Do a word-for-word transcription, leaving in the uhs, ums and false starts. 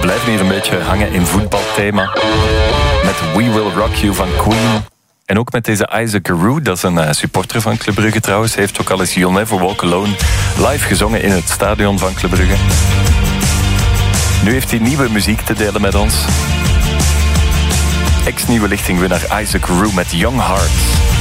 blijven hier een beetje hangen in voetbalthema. Met We Will Rock You van Queen. En ook met deze Isaac Roux, dat is een uh, supporter van Club Brugge trouwens. Hij heeft ook al eens You'll Never Walk Alone live gezongen in het stadion van Club Brugge. Nu heeft hij nieuwe muziek te delen met ons. Ex-nieuwe lichtingwinnaar Isaac Roux met Young Hearts.